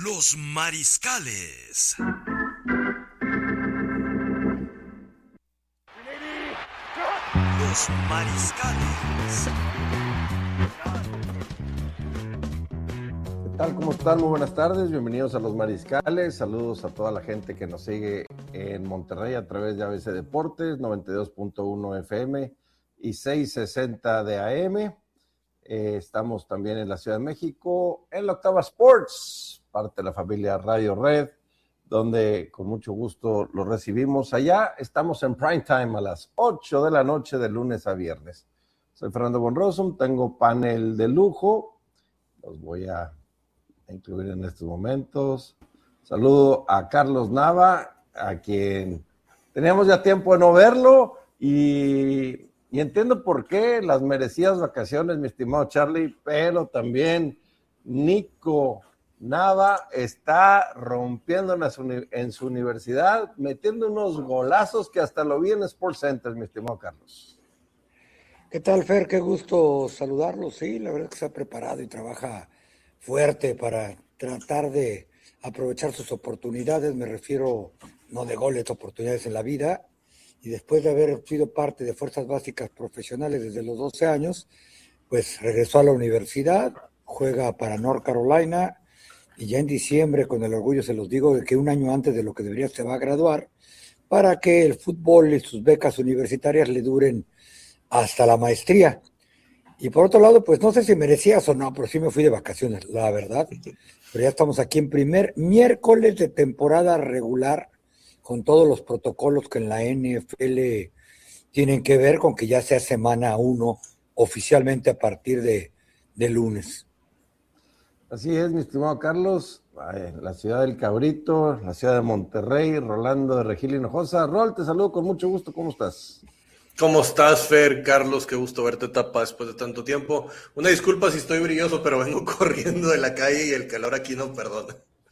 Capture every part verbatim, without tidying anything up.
Los Mariscales. Los Mariscales. ¿Qué tal? ¿Cómo están? Muy buenas tardes. Bienvenidos a Los Mariscales. Saludos a toda la gente que nos sigue en Monterrey a través de A B C Deportes, noventa y dos punto uno F M y seiscientos sesenta de A M. Eh, estamos también en la Ciudad de México, en la Octava Sports, parte de la familia Radio Red, donde con mucho gusto lo recibimos. Allá estamos en prime time a las ocho de la noche de lunes a viernes. Soy Fernando von Rossum, tengo panel de lujo, los voy a incluir en estos momentos. Saludo a Carlos Nava, a quien teníamos ya tiempo de no verlo, y... Y entiendo por qué las merecidas vacaciones, mi estimado Charlie, pero también Nico Nava está rompiendo en su, en su universidad, metiendo unos golazos que hasta lo vi en Sports Center, mi estimado Carlos. ¿Qué tal, Fer? Qué gusto saludarlo. Sí, la verdad es que se ha preparado y trabaja fuerte para tratar de aprovechar sus oportunidades. Me refiero no de goles, oportunidades en la vida. Y después de haber sido parte de Fuerzas Básicas Profesionales desde los doce años, pues regresó a la universidad, juega para North Carolina, y ya en diciembre, con el orgullo se los digo, de que un año antes de lo que debería se va a graduar, para que el fútbol y sus becas universitarias le duren hasta la maestría. Y por otro lado, pues no sé si merecías o no, pero sí me fui de vacaciones, la verdad. Pero ya estamos aquí en primer miércoles de temporada regular, con todos los protocolos que en la N F L tienen que ver con que ya sea semana uno oficialmente a partir de, de lunes. Así es, mi estimado Carlos, la ciudad del Cabrito, la ciudad de Monterrey, Rolando de Regil Hinojosa. Rol, te saludo con mucho gusto, ¿cómo estás? ¿Cómo estás, Fer? Carlos, qué gusto verte, Tapa, después de tanto tiempo. Una disculpa si estoy brilloso, pero vengo corriendo de la calle y el calor aquí no perdona.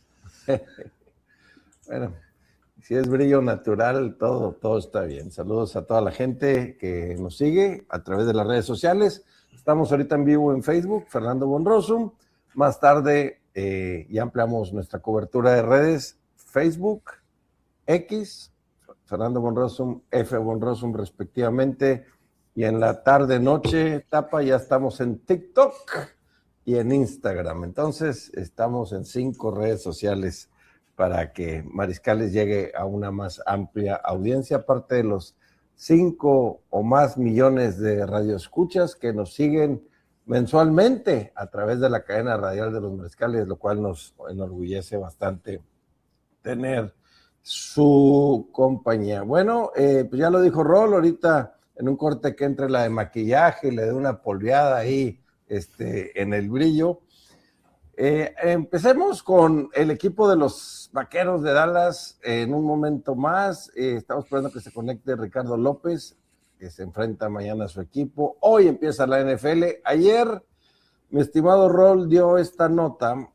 Bueno, si es brillo natural, todo, todo está bien. Saludos a toda la gente que nos sigue a través de las redes sociales. Estamos ahorita en vivo en Facebook, Fernando von Rossum. Más tarde eh, ya ampliamos nuestra cobertura de redes, Facebook, X, Fernando von Rossum, F von Rossum respectivamente. Y en la tarde, noche, Tapa, ya estamos en TikTok y en Instagram. Entonces, estamos en cinco redes sociales para que Mariscales llegue a una más amplia audiencia, aparte de los cinco o más millones de radioescuchas que nos siguen mensualmente a través de la cadena radial de los Mariscales, lo cual nos enorgullece bastante tener su compañía. Bueno, eh, pues ya lo dijo Rol, ahorita en un corte que entre la de maquillaje y le dé una polveada ahí este, en el brillo. Eh, empecemos con el equipo de los Vaqueros de Dallas eh, en un momento más. Eh, estamos esperando que se conecte Ricardo López, que se enfrenta mañana a su equipo. Hoy empieza la N F L. Ayer, mi estimado Rol dio esta nota,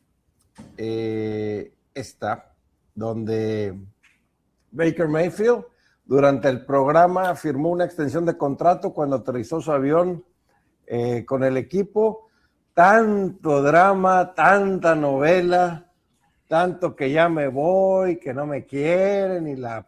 eh, esta, donde Baker Mayfield, durante el programa, firmó una extensión de contrato cuando aterrizó su avión eh, con el equipo. Tanto drama, tanta novela, tanto que ya me voy, que no me quieren, y la...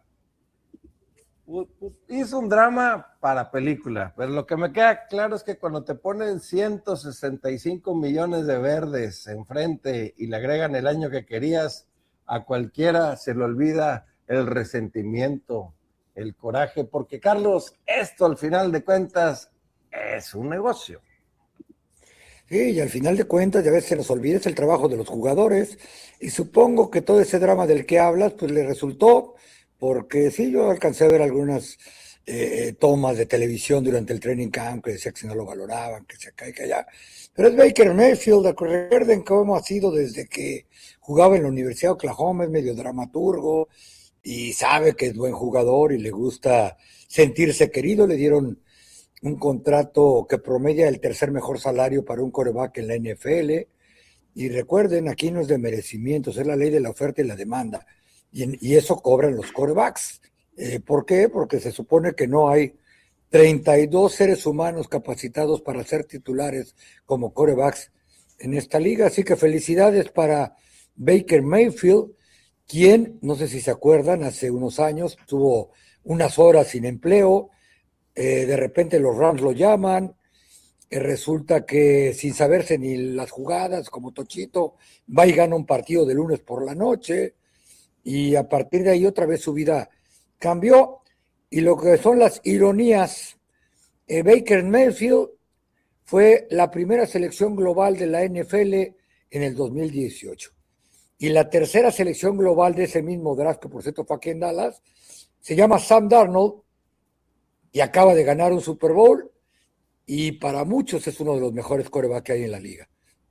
Hizo un drama para película, pero lo que me queda claro es que cuando te ponen ciento sesenta y cinco millones de verdes enfrente y le agregan el año que querías, a cualquiera se le olvida el resentimiento, el coraje, porque Carlos, esto al final de cuentas es un negocio. Sí, y al final de cuentas, ya ves, se nos olvida el trabajo de los jugadores, y supongo que todo ese drama del que hablas, pues le resultó, porque sí, yo alcancé a ver algunas eh, tomas de televisión durante el training camp que decía que si no lo valoraban, que se acá y que allá, pero es Baker Mayfield. Recuerden cómo ha sido desde que jugaba en la Universidad de Oklahoma, es medio dramaturgo, y sabe que es buen jugador y le gusta sentirse querido. Le dieron un contrato que promedia el tercer mejor salario para un quarterback en la N F L, y recuerden, aquí no es de merecimientos, es la ley de la oferta y la demanda, y, en, y eso cobran los quarterbacks. Eh, ¿por qué? Porque se supone que no hay treinta y dos seres humanos capacitados para ser titulares como quarterbacks en esta liga, así que felicidades para Baker Mayfield, quien, no sé si se acuerdan, hace unos años tuvo unas horas sin empleo, eh, de repente los Rams lo llaman, eh, resulta que sin saberse ni las jugadas, como Tochito, va y gana un partido de lunes por la noche, y a partir de ahí otra vez su vida cambió, y lo que son las ironías, eh, Baker Mayfield fue la primera selección global de la N F L en el dos mil dieciocho. Y la tercera selección global de ese mismo draft, que por cierto fue aquí en Dallas, se llama Sam Darnold y acaba de ganar un Super Bowl y para muchos es uno de los mejores quarterbacks que hay en la liga.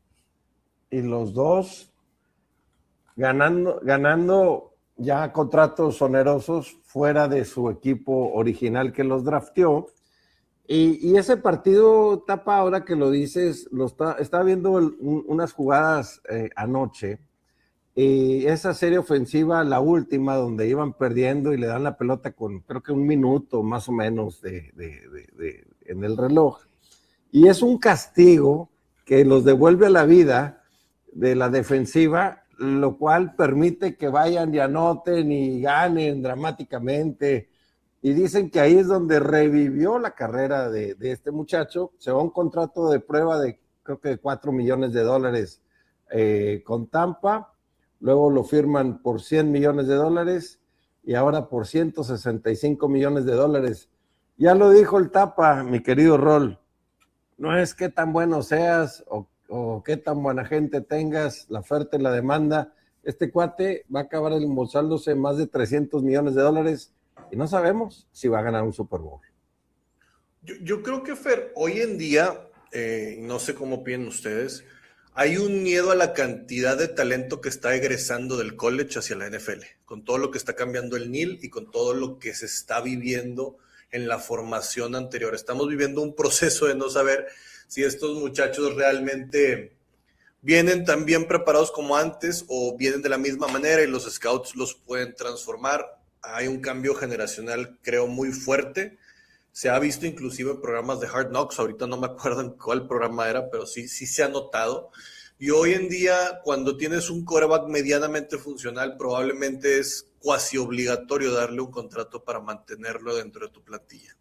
Y los dos ganando, ganando ya contratos onerosos fuera de su equipo original que los drafteó. Y, y ese partido, Tapa, ahora que lo dices, lo está, estaba viendo el, un, unas jugadas eh, anoche, y esa serie ofensiva, la última, donde iban perdiendo y le dan la pelota con creo que un minuto más o menos de, de, de, de, en el reloj, y es un castigo que los devuelve a la vida de la defensiva, lo cual permite que vayan y anoten y ganen dramáticamente. Y dicen que ahí es donde revivió la carrera de, de este muchacho. Se va a un contrato de prueba de creo que de cuatro millones de dólares eh, con Tampa. Luego lo firman por cien millones de dólares y ahora por ciento sesenta y cinco millones de dólares. Ya lo dijo el Tapa, mi querido Rol. No es qué tan bueno seas o, o qué tan buena gente tengas, la oferta y la demanda. Este cuate va a acabar embolsándose más de trescientos millones de dólares. Y no sabemos si va a ganar un Super Bowl. Yo, yo creo que, Fer, hoy en día, eh, no sé cómo piensan ustedes, hay un miedo a la cantidad de talento que está egresando del college hacia la N F L, con todo lo que está cambiando el N I L y con todo lo que se está viviendo en la formación anterior. Estamos viviendo un proceso de no saber si estos muchachos realmente vienen tan bien preparados como antes o vienen de la misma manera y los scouts los pueden transformar. Hay un cambio generacional, creo, muy fuerte. Se ha visto inclusive en programas de Hard Knocks. Ahorita no me acuerdo en cuál programa era, pero sí, sí se ha notado. Y hoy en día, cuando tienes un quarterback medianamente funcional, probablemente es cuasi obligatorio darle un contrato para mantenerlo dentro de tu plantilla.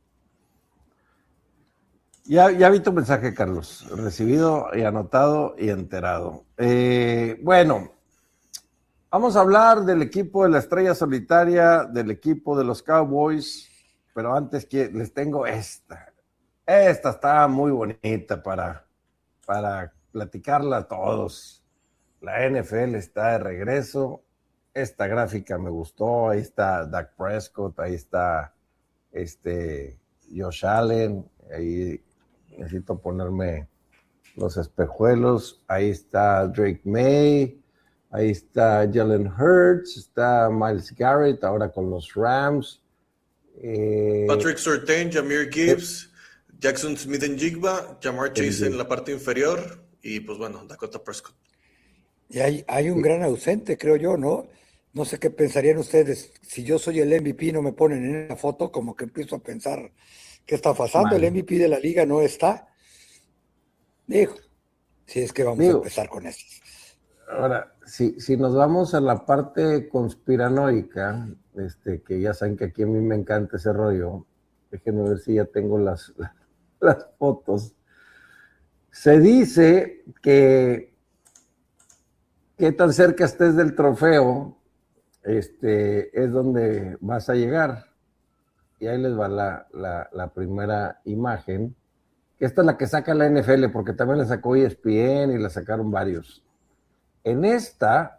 Ya, ya vi tu mensaje, Carlos. Recibido y anotado y enterado. Eh, bueno, vamos a hablar del equipo de la estrella solitaria, del equipo de los Cowboys, pero antes que les tengo esta. Esta está muy bonita para, para platicarla a todos. La N F L está de regreso. Esta gráfica me gustó. Ahí está Dak Prescott, ahí está este Josh Allen. Ahí necesito ponerme los espejuelos. Ahí está Drake May. Ahí está Jalen Hurts, está Myles Garrett, ahora con los Rams. Eh, Patrick Surtain, Jahmyr Gibbs, eh, Jackson Smith-Njigba, Jamar Chase en la parte inferior y pues bueno, Dakota Prescott. Y hay, hay un gran ausente, creo yo, ¿no? No sé qué pensarían ustedes. Si yo soy el M V P y no me ponen en la foto, como que empiezo a pensar qué está pasando. Vale. El M V P de la liga no está. Digo, si es que vamos Digo, a empezar con eso. Ahora, si, si nos vamos a la parte conspiranoica, este, que ya saben que aquí a mí me encanta ese rollo, déjenme ver si ya tengo las, las fotos. Se dice que qué tan cerca estés del trofeo, este, es donde vas a llegar. Y ahí les va la, la, la primera imagen, que esta es la que saca la N F L, porque también la sacó E S P N y la sacaron varios. En esta,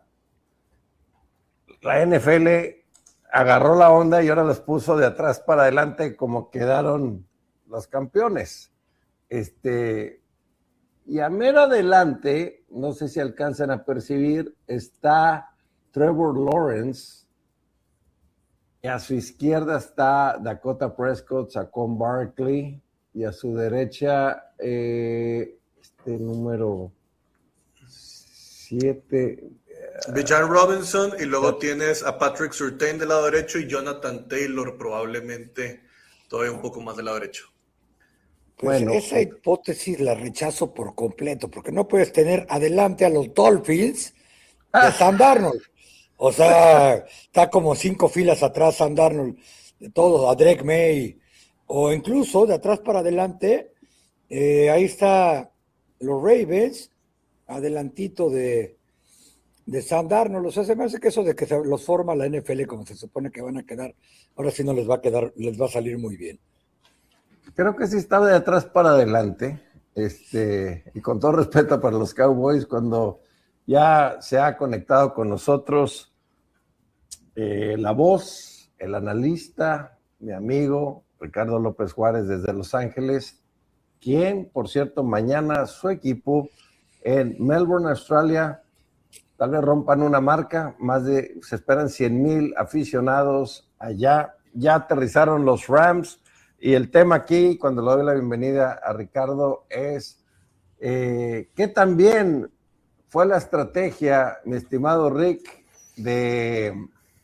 la N F L agarró la onda y ahora los puso de atrás para adelante como quedaron los campeones. Este, y a mero adelante, no sé si alcanzan a percibir, está Trevor Lawrence, y a su izquierda está Dakota Prescott, Saquon Barkley, y a su derecha, eh, este número siete. Bijan Robinson, y luego tienes a Patrick Surtain del lado derecho y Jonathan Taylor probablemente todavía un poco más del lado derecho. Pues bueno, esa hipótesis la rechazo por completo, porque no puedes tener adelante a los Dolphins de Sam Darnold. O sea, está como cinco filas atrás Sam Darnold, de todos, a Drake May, o incluso de atrás para adelante, eh, ahí está los Ravens, adelantito de, de Sam Darnold. O sea, se me hace que eso de que se los forma la N F L como se supone que van a quedar, ahora sí no les va a quedar, les va a salir muy bien. Creo que sí está de atrás para adelante, este, y con todo respeto para los Cowboys, cuando ya se ha conectado con nosotros eh, la voz, el analista, mi amigo Ricardo López Juárez desde Los Ángeles, quien, por cierto, mañana su equipo en Melbourne, Australia, tal vez rompan una marca, más de, se esperan cien mil aficionados allá, ya aterrizaron los Rams, y el tema aquí, cuando le doy la bienvenida a Ricardo, es eh, ¿qué también fue la estrategia, mi estimado Rick, de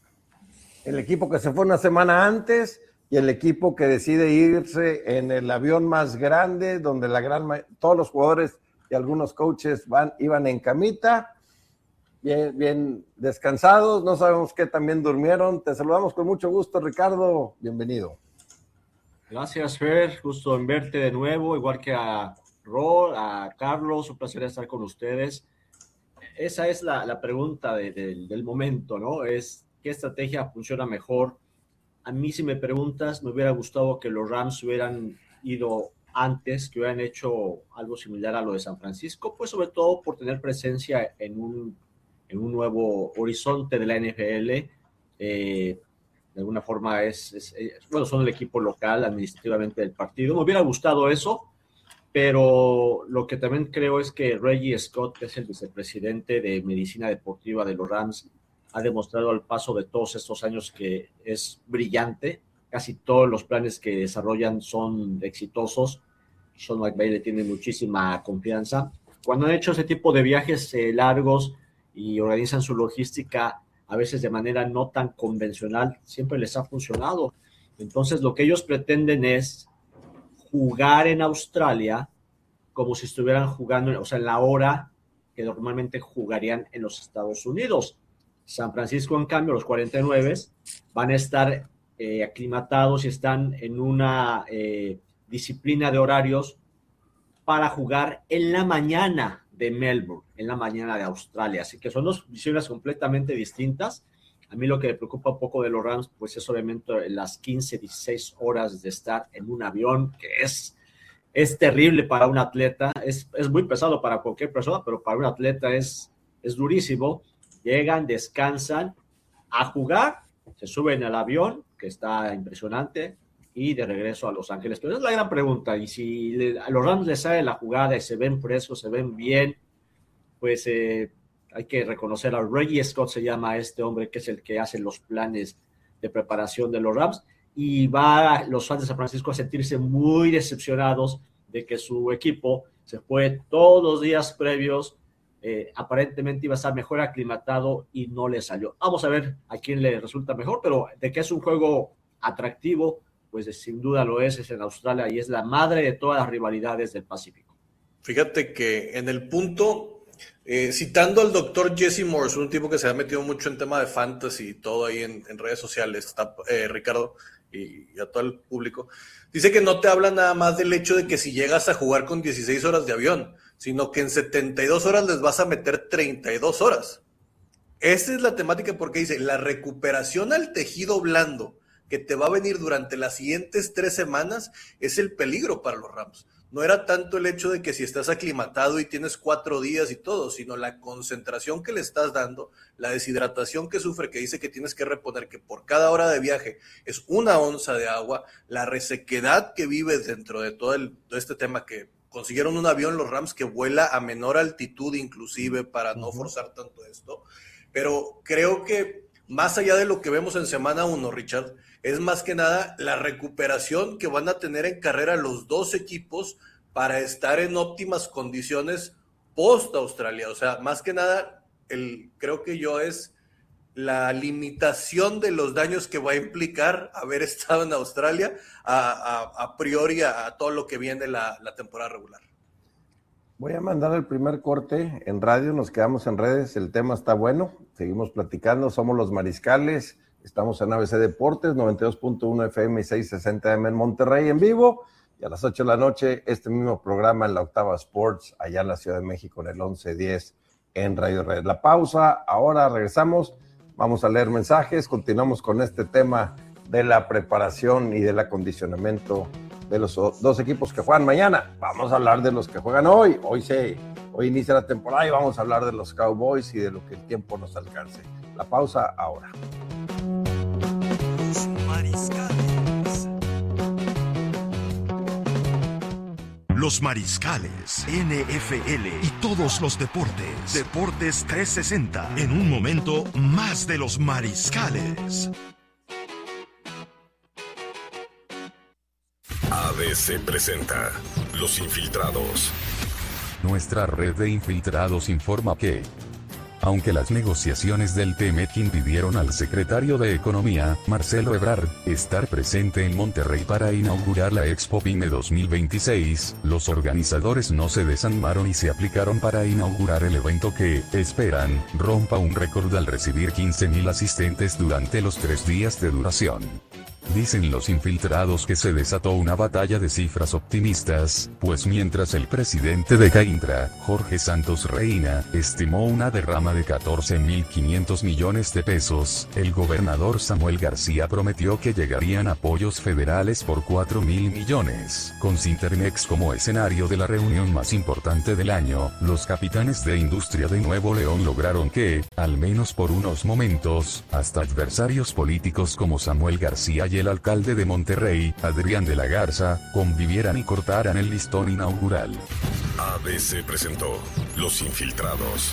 el equipo que se fue una semana antes y el equipo que decide irse en el avión más grande, donde la gran todos los jugadores y algunos coaches van, iban en camita, bien, bien descansados, no sabemos qué también durmieron? Te saludamos con mucho gusto, Ricardo, bienvenido. Gracias, Fer, gusto en verte de nuevo, igual que a Rol, a Carlos, un placer estar con ustedes. Esa es la, la pregunta de, de, del momento, ¿no? Es ¿qué estrategia funciona mejor? A mí, si me preguntas, me hubiera gustado que los Rams hubieran ido antes, que hubieran hecho algo similar a lo de San Francisco, pues sobre todo por tener presencia en un, en un nuevo horizonte de la N F L. Eh, de alguna forma es, es, es, bueno, son el equipo local administrativamente del partido. Me hubiera gustado eso, pero lo que también creo es que Reggie Scott, que es el vicepresidente de Medicina Deportiva de los Rams, ha demostrado al paso de todos estos años que es brillante. Casi todos los planes que desarrollan son exitosos. Sean McVay le tiene muchísima confianza. Cuando han hecho ese tipo de viajes eh, largos y organizan su logística a veces de manera no tan convencional, siempre les ha funcionado. Entonces, lo que ellos pretenden es jugar en Australia como si estuvieran jugando, o sea, en la hora que normalmente jugarían en los Estados Unidos. San Francisco, en cambio, los cuarenta y nueve van a estar eh, aclimatados y están en una eh, disciplina de horarios para jugar en la mañana de Melbourne, en la mañana de Australia. Así que son dos visiones completamente distintas. A mí lo que me preocupa un poco de los Rams, pues es obviamente las quince, dieciséis horas de estar en un avión, que es, es terrible para un atleta, es, es muy pesado para cualquier persona, pero para un atleta es, es durísimo. Llegan, descansan, a jugar, se suben al avión, que está impresionante, y de regreso a Los Ángeles. Pero esa es la gran pregunta, y si le, a los Rams les sale la jugada y se ven frescos, se ven bien, pues eh, hay que reconocer a Reggie Scott, se llama este hombre, que es el que hace los planes de preparación de los Rams, y va a los fans de San Francisco a sentirse muy decepcionados de que su equipo se fue todos los días previos, eh, aparentemente iba a estar mejor aclimatado y no le salió. Vamos a ver a quién le resulta mejor, pero de que es un juego atractivo, pues sin duda lo es, es en Australia y es la madre de todas las rivalidades del Pacífico. Fíjate que en el punto, eh, citando al doctor Jesse Morse, un tipo que se ha metido mucho en tema de fantasy y todo ahí en, en redes sociales, está eh, Ricardo y, y a todo el público, dice que no te habla nada más del hecho de que si llegas a jugar con dieciséis horas de avión, sino que en setenta y dos horas les vas a meter treinta y dos horas. Esa es la temática, porque dice, la recuperación al tejido blando que te va a venir durante las siguientes tres semanas es el peligro para los Rams. No era tanto el hecho de que si estás aclimatado y tienes cuatro días y todo, sino la concentración que le estás dando, la deshidratación que sufre, que dice que tienes que reponer, que por cada hora de viaje es una onza de agua, la resequedad que vives dentro de todo, el, todo este tema, que consiguieron un avión los Rams que vuela a menor altitud inclusive para no forzar tanto esto, pero creo que más allá de lo que vemos en semana uno, Richard, es más que nada la recuperación que van a tener en carrera los dos equipos para estar en óptimas condiciones post-Australia. O sea, más que nada, el, creo que yo es la limitación de los daños que va a implicar haber estado en Australia a, a, a priori a, a todo lo que viene la, la temporada regular. Voy a mandar el primer corte en radio, nos quedamos en redes, el tema está bueno, seguimos platicando, somos los Mariscales, estamos en A B C Deportes, noventa y dos punto uno F M y seiscientos sesenta A M en Monterrey en vivo, y a las ocho de la noche este mismo programa en la Octava Sports, allá en la Ciudad de México, en el once diez en Radio Red. La pausa, ahora regresamos, vamos a leer mensajes, continuamos con este tema de la preparación y del acondicionamiento de los dos equipos que juegan mañana. Vamos a hablar de los que juegan hoy. Hoy se, hoy inicia la temporada y vamos a hablar de los Cowboys y de lo que el tiempo nos alcance. La pausa ahora. Los Mariscales. Los Mariscales, N F L y todos los deportes. Deportes trescientos sesenta. En un momento, más de los Mariscales. A B C presenta Los Infiltrados. Nuestra red de infiltrados informa que, aunque las negociaciones del T M E C impidieron al secretario de Economía, Marcelo Ebrard, estar presente en Monterrey para inaugurar la Expo Pyme dos mil veintiséis, los organizadores no se desanimaron y se aplicaron para inaugurar el evento que, esperan, rompa un récord al recibir quince mil asistentes durante los tres días de duración. Dicen los infiltrados que se desató una batalla de cifras optimistas, pues mientras el presidente de Caintra, Jorge Santos Reina, estimó una derrama de catorce mil quinientos millones de pesos, el gobernador Samuel García prometió que llegarían apoyos federales por cuatro mil millones. Con Cintermex como escenario de la reunión más importante del año, los capitanes de industria de Nuevo León lograron que, al menos por unos momentos, hasta adversarios políticos como Samuel García y el alcalde de Monterrey, Adrián de la Garza, convivieran y cortaran el listón inaugural. A B C presentó Los Infiltrados.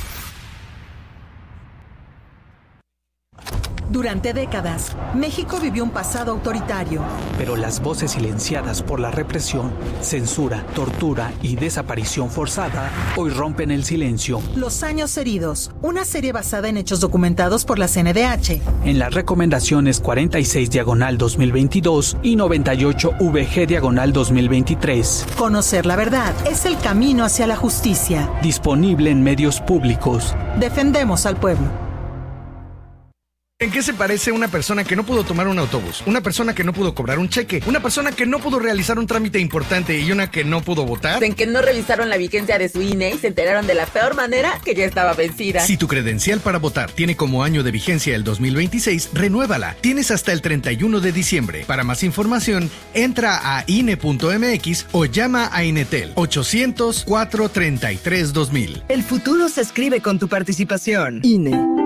Durante décadas, México vivió un pasado autoritario. Pero las voces silenciadas por la represión, censura, tortura y desaparición forzada hoy rompen el silencio. Los años heridos, una serie basada en hechos documentados por la C N D H. En las recomendaciones cuarenta y seis diagonal dos mil veintidós y noventa y ocho V G diagonal dos mil veintitrés. Conocer la verdad es el camino hacia la justicia. Disponible en medios públicos. Defendemos al pueblo. ¿En qué se parece una persona que no pudo tomar un autobús? Una persona que no pudo cobrar un cheque, una persona que no pudo realizar un trámite importante y una que no pudo votar. En que no revisaron la vigencia de su I N E y se enteraron de la peor manera que ya estaba vencida. Si tu credencial para votar tiene como año de vigencia el dos mil veintiséis, renuévala. Tienes hasta el treinta y uno de diciembre. Para más información, entra a I N E punto M X o llama a Inetel ochocientos, cuatrocientos treinta y tres, dos mil. El futuro se escribe con tu participación. I N E.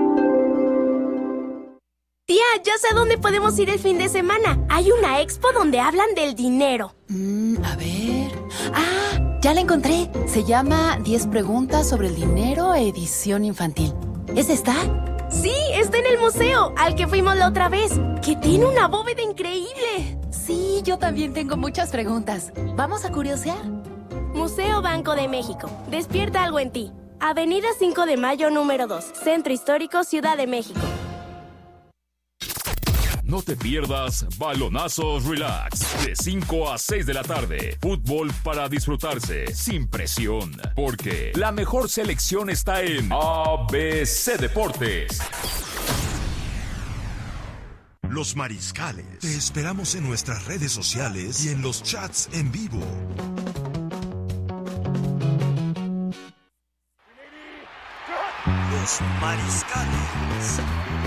Tía, ya sé dónde podemos ir el fin de semana. Hay una expo donde hablan del dinero. Mm, a ver... ¡Ah! Ya la encontré. Se llama diez preguntas sobre el dinero, edición infantil. ¿Es esta? Sí, está en el museo, al que fuimos la otra vez, que tiene una bóveda increíble. Sí, yo también tengo muchas preguntas. ¿Vamos a curiosear? Museo Banco de México. Despierta algo en ti. Avenida cinco de mayo, número dos. Centro Histórico, Ciudad de México. No te pierdas Balonazos Relax, de cinco a seis de la tarde. Fútbol para disfrutarse, sin presión. Porque la mejor selección está en A B C Deportes. Los Mariscales. Te esperamos en nuestras redes sociales y en los chats en vivo. Los Mariscales.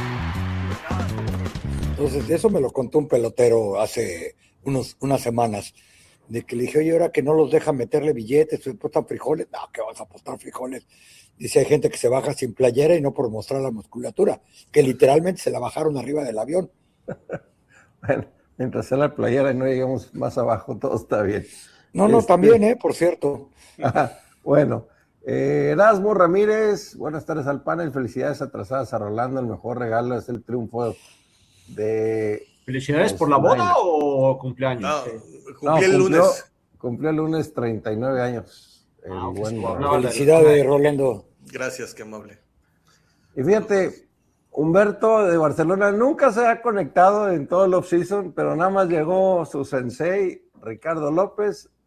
Entonces, eso me lo contó un pelotero hace unos, unas semanas, de que le dije, oye, ahora que no los deja meterle billetes, ¿se apostan frijoles? No, que vas a apostar frijoles. Dice, hay gente que se baja sin playera y no por mostrar la musculatura, que literalmente se la bajaron arriba del avión. Bueno, mientras sea la playera y no llegamos más abajo, todo está bien. No, no, este... también, ¿eh? Por cierto. Bueno, eh, Erasmo Ramírez, buenas tardes al panel, felicidades atrasadas a Rolando, el mejor regalo es el triunfo de... ¿Felicidades por la boda o cumpleaños? No, cumplí no, el cumplió, lunes. Cumplió el lunes treinta y nueve años. El Ah, buen pues, Rolando. Felicidades, Rolando. Gracias, qué amable. Y fíjate, Humberto de Barcelona nunca se ha conectado en todo el off-season, pero nada más llegó su sensei, Ricardo López,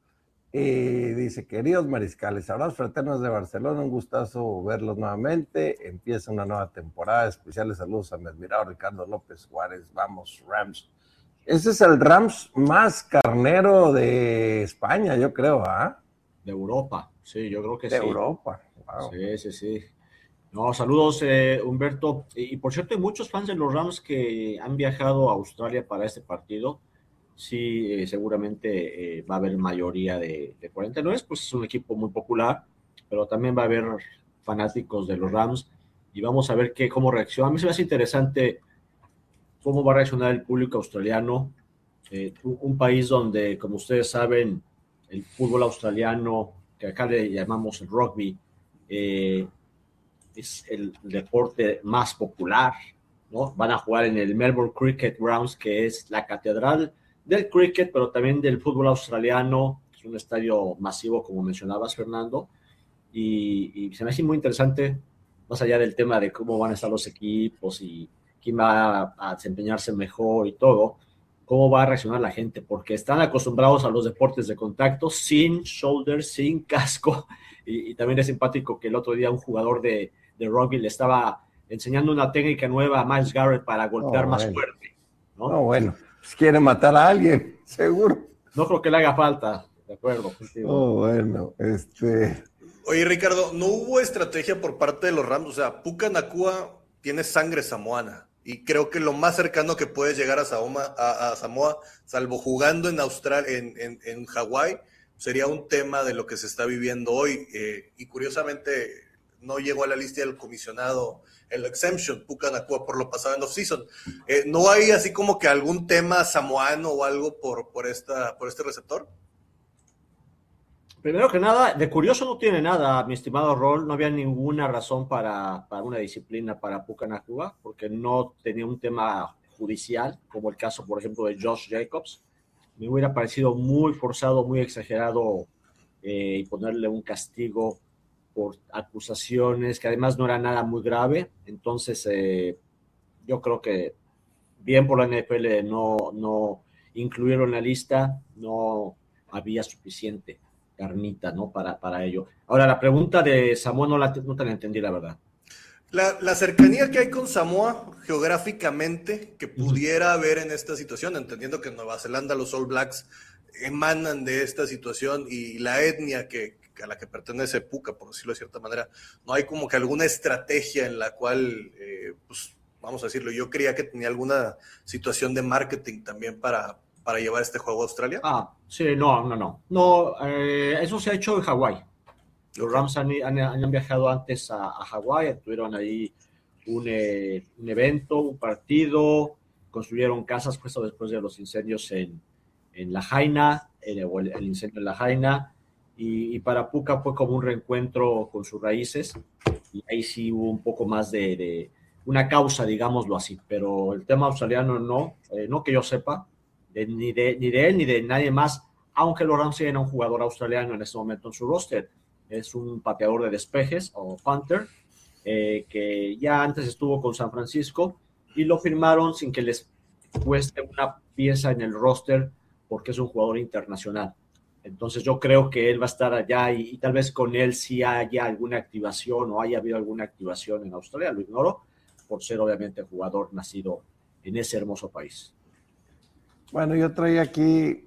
Y dice, queridos mariscales, abrazos fraternos de Barcelona, un gustazo verlos nuevamente. Empieza una nueva temporada. Especiales saludos a mi admirado Ricardo López Juárez. Vamos, Rams. Ese es el Rams más carnero de España, yo creo, ¿ah? ¿eh? De Europa, sí, yo creo que de sí. De Europa, wow. Sí, sí, sí. No, saludos, eh, Humberto. Y, y por cierto, hay muchos fans de los Rams que han viajado a Australia para este partido. Sí, eh, seguramente eh, va a haber mayoría de, de cuarenta y nueve, pues es un equipo muy popular, pero también va a haber fanáticos de los Rams y vamos a ver qué, cómo reacciona. A mí se me hace interesante cómo va a reaccionar el público australiano, eh, un, un país donde, como ustedes saben, el fútbol australiano, que acá le llamamos el rugby, eh, es el deporte más popular, ¿no? Van a jugar en el Melbourne Cricket Grounds, que es la catedral del cricket, pero también del fútbol australiano. Es un estadio masivo, como mencionabas, Fernando, y, y se me hace muy interesante, más allá del tema de cómo van a estar los equipos y quién va a desempeñarse mejor y todo, cómo va a reaccionar la gente, porque están acostumbrados a los deportes de contacto, sin shoulder, sin casco, y, y también es simpático que el otro día un jugador de, de rugby le estaba enseñando una técnica nueva a Myles Garrett para golpear oh, más bueno. fuerte, ¿no? No, bueno. Quiere matar a alguien, seguro. No creo que le haga falta, de acuerdo contigo. Oh, bueno, este... Oye, Ricardo, ¿no hubo estrategia por parte de los Rams? O sea, Puka Nacua tiene sangre samoana y creo que lo más cercano que puedes llegar a Samoa, a, a Samoa salvo jugando en Australia, en, en, en Hawái, sería un tema de lo que se está viviendo hoy. Eh, y curiosamente no llegó a la lista del comisionado el exemption, Puka Nacua, por lo pasado en off-season. Eh, ¿No hay así como que algún tema samoano o algo por, por, esta, por este receptor? Primero que nada, de curioso no tiene nada, mi estimado Rol. No había ninguna razón para, para una disciplina para Puka Nacua, porque no tenía un tema judicial, como el caso, por ejemplo, de Josh Jacobs. Me hubiera parecido muy forzado, muy exagerado eh, y ponerle un castigo por acusaciones que además no era nada muy grave. Entonces eh, yo creo que bien por la N F L no, no incluirlo en la lista, no había suficiente carnita, ¿no? para, para ello. Ahora, la pregunta de Samoa no, la, no te la entendí, la verdad. La, la cercanía que hay con Samoa geográficamente que pudiera haber en esta situación, entendiendo que en Nueva Zelanda los All Blacks emanan de esta situación y la etnia que a la que pertenece Puka, por decirlo de cierta manera, no hay como que alguna estrategia en la cual, eh, pues, vamos a decirlo, yo creía que tenía alguna situación de marketing también para, para llevar este juego a Australia. Ah, sí, no, no, no. no eh, eso se ha hecho en Hawái. Los Rams han, han, han viajado antes a, a Hawái, tuvieron ahí un, eh, un evento, un partido, construyeron casas justo después de los incendios en, en Lahaina, el, el, el incendio en Lahaina. Y, y para Puka fue como un reencuentro con sus raíces, y ahí sí hubo un poco más de, de una causa, digámoslo así, pero el tema australiano no, eh, no que yo sepa, de, ni, de, ni de él ni de nadie más, aunque los Rams tienen un jugador australiano en este momento en su roster, es un pateador de despejes, o punter, eh, que ya antes estuvo con San Francisco, y lo firmaron sin que les cueste una pieza en el roster, porque es un jugador internacional. Entonces yo creo que él va a estar allá y, y tal vez con él sí haya alguna activación o haya habido alguna activación en Australia, lo ignoro, por ser obviamente jugador nacido en ese hermoso país. Bueno, yo traía aquí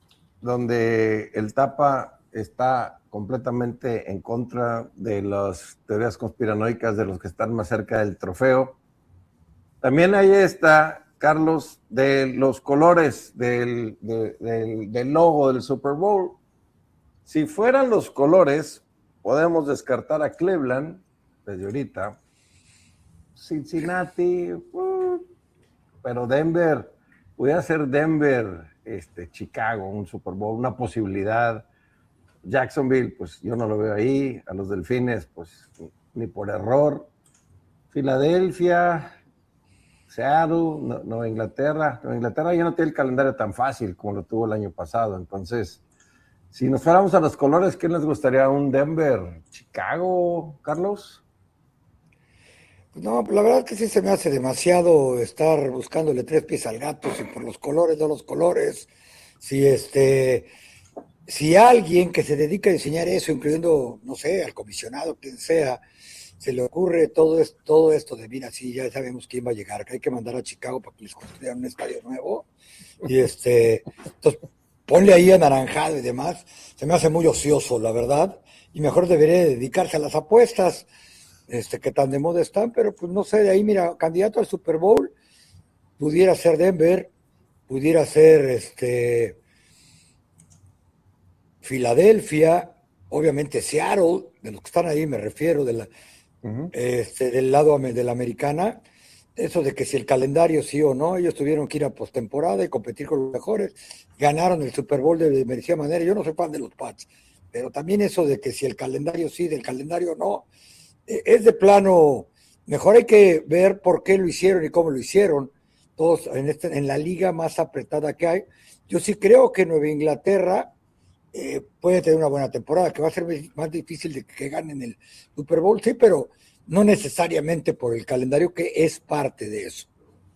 donde el Tapa está completamente en contra de las teorías conspiranoicas de los que están más cerca del trofeo. También ahí está, Carlos, de los colores del, de, del, del logo del Super Bowl. Si fueran los colores, podemos descartar a Cleveland desde ahorita, Cincinnati, uh, pero Denver, pudiera ser Denver, este, Chicago, un Super Bowl, una posibilidad. Jacksonville, pues yo no lo veo ahí. A los Delfines, pues ni por error. Filadelfia, Seattle, no, Nueva Inglaterra. Nueva Inglaterra ya no tiene el calendario tan fácil como lo tuvo el año pasado. Entonces, si nos fuéramos a los colores, ¿qué les gustaría? ¿Un Denver, Chicago, Carlos? No, la verdad que sí se me hace demasiado estar buscándole tres pies al gato, si por los colores, no los colores. Si este, si alguien que se dedica a diseñar eso, incluyendo, no sé, al comisionado, quien sea, se le ocurre todo esto, todo esto de, mira, sí, ya sabemos quién va a llegar, que hay que mandar a Chicago para que les construyan un estadio nuevo, y este, entonces, ponle ahí anaranjado y demás, se me hace muy ocioso, la verdad, y mejor debería dedicarse a las apuestas, este, que tan de moda están, pero pues no sé, de ahí, mira, candidato al Super Bowl, pudiera ser Denver, pudiera ser, este, Filadelfia, obviamente Seattle, de los que están ahí me refiero, de la, uh-huh. este, del lado de la americana, eso de que si el calendario sí o no, ellos tuvieron que ir a postemporada y competir con los mejores, ganaron el Super Bowl de merecida manera, yo no soy fan de los Pats, pero también eso de que si el calendario sí, del calendario no, es de plano, mejor hay que ver por qué lo hicieron y cómo lo hicieron, todos en, este, en la liga más apretada que hay. Yo sí creo que Nueva Inglaterra Eh, puede tener una buena temporada, que va a ser más difícil de que ganen el Super Bowl, sí, pero no necesariamente por el calendario, que es parte de eso.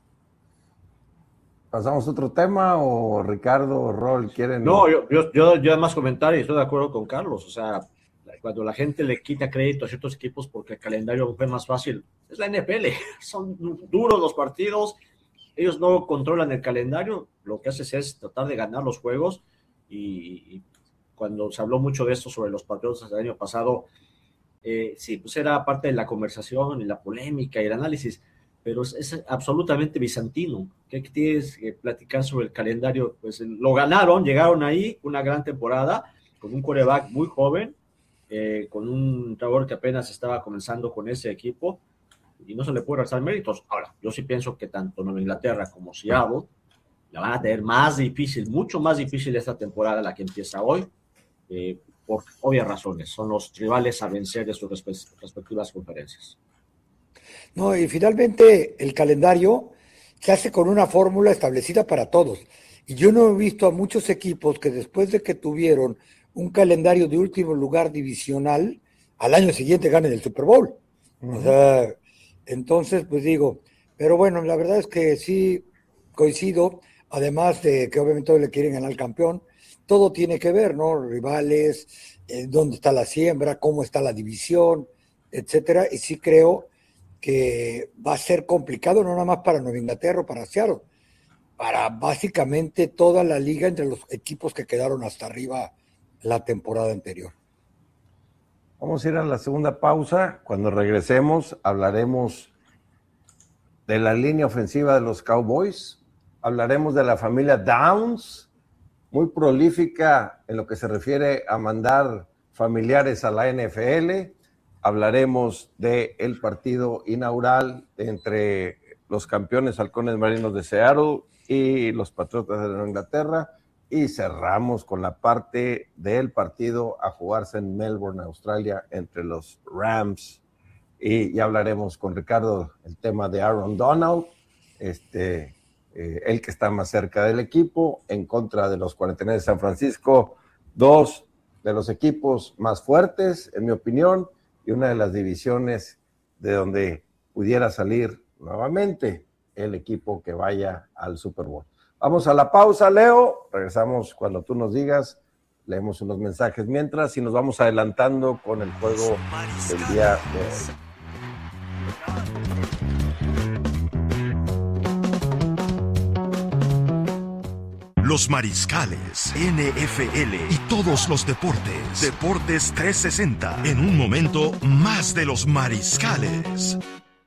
¿Pasamos a otro tema o Ricardo o Rol quieren...? No, yo, yo, yo, yo además comentar y estoy de acuerdo con Carlos, o sea, cuando la gente le quita crédito a ciertos equipos porque el calendario fue más fácil, es la N F L, son duros los partidos, ellos no controlan el calendario, lo que haces es tratar de ganar los juegos y... y cuando se habló mucho de esto sobre los Patriotas el año pasado, eh, sí, pues era parte de la conversación y la polémica y el análisis, pero es, es absolutamente bizantino. ¿Qué tienes que platicar sobre el calendario? Pues lo ganaron, llegaron ahí, una gran temporada, con un quarterback muy joven, eh, con un jugador que apenas estaba comenzando con ese equipo, y no se le puede restar méritos. Ahora, yo sí pienso que tanto Nueva Inglaterra como Seattle la van a tener más difícil, mucho más difícil esta temporada, la que empieza hoy, Eh, por obvias razones, son los rivales a vencer de sus respe- respectivas conferencias. No, y finalmente el calendario se hace con una fórmula establecida para todos, y yo no he visto a muchos equipos que después de que tuvieron un calendario de último lugar divisional, al año siguiente ganen el Super Bowl. Uh-huh. O sea, entonces pues digo, pero bueno, la verdad es que sí coincido, además de que obviamente todos le quieren ganar al campeón, todo tiene que ver, ¿no? Rivales, eh, dónde está la siembra, cómo está la división, etcétera. Y sí creo que va a ser complicado, no nada más para Nueva Inglaterra o para Seattle, para básicamente toda la liga entre los equipos que quedaron hasta arriba la temporada anterior. Vamos a ir a la segunda pausa. Cuando regresemos hablaremos de la línea ofensiva de los Cowboys, hablaremos de la familia Downs, muy prolífica en lo que se refiere a mandar familiares a la N F L. Hablaremos del partido inaugural entre los campeones halcones marinos de Seattle y los Patriotas de Nueva Inglaterra. Y cerramos con la parte del partido a jugarse en Melbourne, Australia, entre los Rams. Y ya hablaremos con Ricardo el tema de Aaron Donald, este... Eh, el que está más cerca del equipo, en contra de los cuarenta y nueve de San Francisco, dos de los equipos más fuertes, en mi opinión, y una de las divisiones de donde pudiera salir nuevamente el equipo que vaya al Super Bowl. Vamos a la pausa, Leo, regresamos cuando tú nos digas, leemos unos mensajes mientras y nos vamos adelantando con el juego del día de hoy. Los Mariscales, N F L y todos los deportes. Deportes trescientos sesenta. En un momento, más de los Mariscales.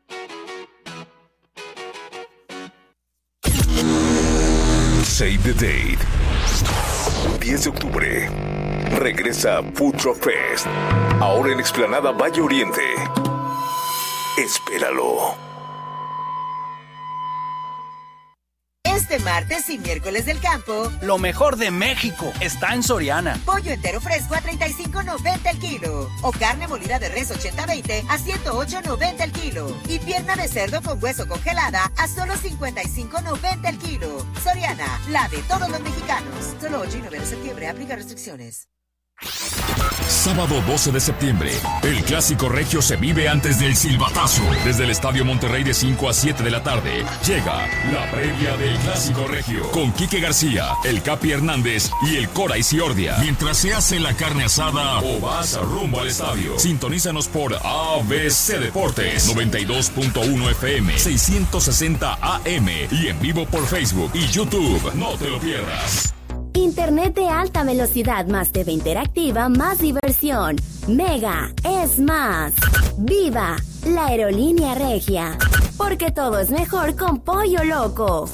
Save the date. diez de octubre. Regresa Food Truck Fest. Ahora en Explanada Valle Oriente. Espéralo. Este martes y miércoles del campo, lo mejor de México está en Soriana. Pollo entero fresco a treinta y cinco noventa el kilo. O carne molida de res ochenta veinte a ciento ocho noventa el kilo. Y pierna de cerdo con hueso congelada a solo cincuenta y cinco noventa el kilo. Soriana, la de todos los mexicanos. Solo ocho y nueve de septiembre, aplica restricciones. Sábado doce de septiembre, el Clásico Regio se vive antes del silbatazo. Desde el Estadio Monterrey de cinco a siete de la tarde, llega la previa del Clásico Regio. Con Quique García, el Capi Hernández y el Cora Isiordia. Mientras se hace la carne asada o vas rumbo al estadio. Sintonízanos por A B C Deportes, noventa y dos punto uno F M, seiscientos sesenta A M y en vivo por Facebook y YouTube. No te lo pierdas. Internet de alta velocidad más T V interactiva más diversión. Mega es más. ¡Viva la aerolínea Regia! Porque todo es mejor con Pollo Loco.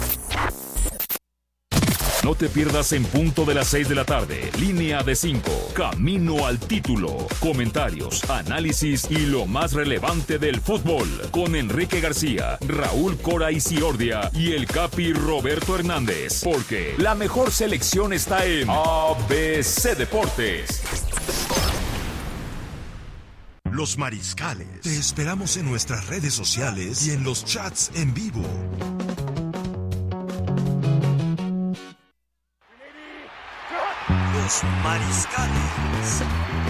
No te pierdas en punto de las seis de la tarde. Línea de cinco. Camino al título. Comentarios, análisis y lo más relevante del fútbol. Con Enrique García, Raúl Cora Isiordia y el Capi Roberto Hernández. Porque la mejor selección está en A B C Deportes. Los Mariscales. Te esperamos en nuestras redes sociales y en los chats en vivo. Los Mariscales.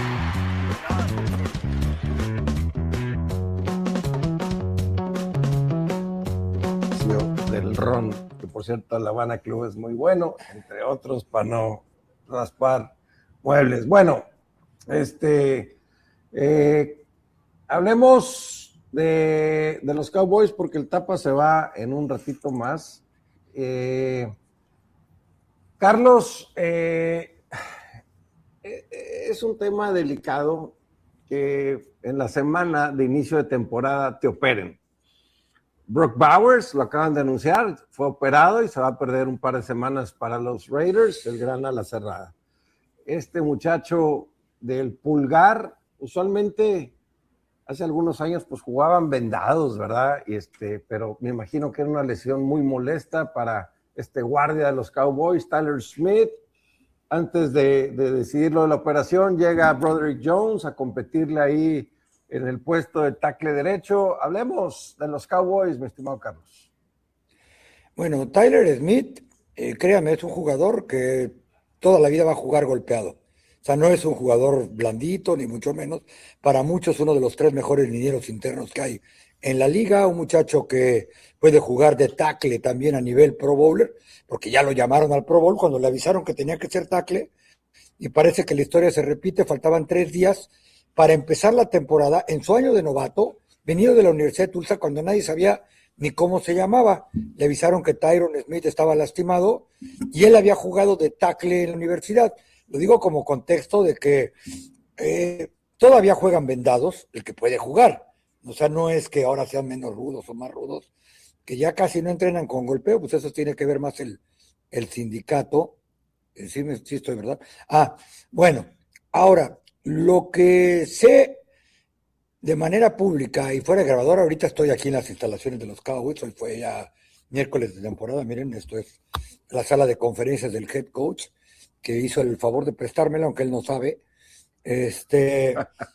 Del ron, que por cierto La Habana Club es muy bueno, entre otros, para no raspar muebles. Bueno, este, eh, hablemos de, de los Cowboys porque el Tapa se va en un ratito más. Eh, Carlos, eh, es un tema delicado que en la semana de inicio de temporada te operen. Brock Bowers, lo acaban de anunciar, fue operado y se va a perder un par de semanas para los Raiders, el gran ala cerrada. Este muchacho del pulgar, usualmente hace algunos años pues jugaban vendados, ¿verdad? Y este, pero me imagino que era una lesión muy molesta para este guardia de los Cowboys, Tyler Smith. Antes de, de decidirlo de la operación, llega Broderick Jones a competirle ahí en el puesto de tackle derecho. Hablemos de los Cowboys, mi estimado Carlos. Bueno, Tyler Smith, eh, créame, es un jugador que toda la vida va a jugar golpeado. O sea, no es un jugador blandito, ni mucho menos. Para muchos, uno de los tres mejores linieros internos que hay en la liga. Un muchacho que puede jugar de tackle también a nivel Pro Bowler, porque ya lo llamaron al Pro Bowl cuando le avisaron que tenía que ser tackle. Y parece que la historia se repite. Faltaban tres días para empezar la temporada en su año de novato, venido de la Universidad de Tulsa, cuando nadie sabía ni cómo se llamaba. Le avisaron que Tyron Smith estaba lastimado y él había jugado de tackle en la universidad. Lo digo como contexto de que eh, todavía juegan vendados el que puede jugar. O sea, no es que ahora sean menos rudos o más rudos, que ya casi no entrenan con golpeo, pues eso tiene que ver más el, el sindicato. Eh, sí, sí estoy, ¿verdad? Ah, bueno, ahora, lo que sé de manera pública y fuera de grabadora, ahorita estoy aquí en las instalaciones de los Cowboys, hoy fue ya miércoles de temporada, miren, esto es la sala de conferencias del head coach, que hizo el favor de prestármela, aunque él no sabe, este,